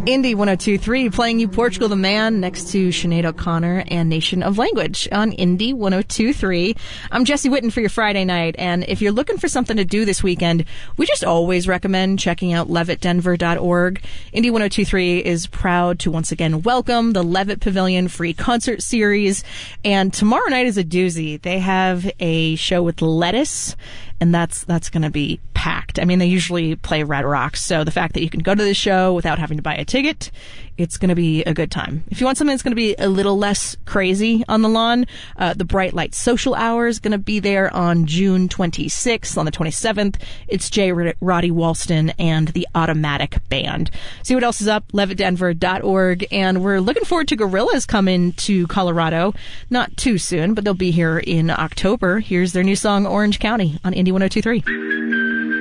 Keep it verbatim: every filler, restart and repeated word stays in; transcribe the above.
Indie one oh two point three playing you Portugal the Man next to Sinead O'Connor and Nation of Language on Indie one oh two point three. I'm Jesse Whitten for your Friday night, and if you're looking for something to do this weekend, we just always recommend checking out levitt denver dot org. Indie one oh two point three is proud to once again welcome the Levitt Pavilion free concert series, and tomorrow night is a doozy. They have a show with Lettuce, and that's that's going to be packed. I mean, they usually play Red Rocks, so the fact that you can go to this show without having to buy a ticket, it's going to be a good time. If you want something that's going to be a little less crazy on the lawn, uh, the Bright Light Social Hour is going to be there on June twenty-sixth. On the twenty-seventh, it's J. Roddy Walston and the Automatic Band. See what else is up, levitt denver dot org, and we're looking forward to Gorillaz coming to Colorado. Not too soon, but they'll be here in October. Here's their new song, Orange County, on Indie one oh two point three.